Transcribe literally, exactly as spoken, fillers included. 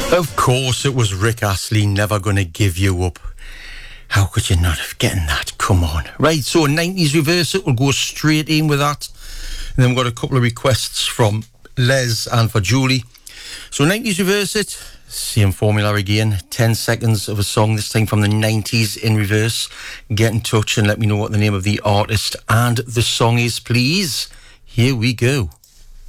Of course it was Rick Astley, Never Gonna Give You Up. How could you not have gotten that? Come on. Right, so nineties reverse it. We'll go straight in with that. And then we've got a couple of requests from Les and for Julie. So nineties reverse it. Same formula again. ten seconds of a song, this time from the nineties in reverse. Get in touch and let me know what the name of the artist and the song is, please. Here we go.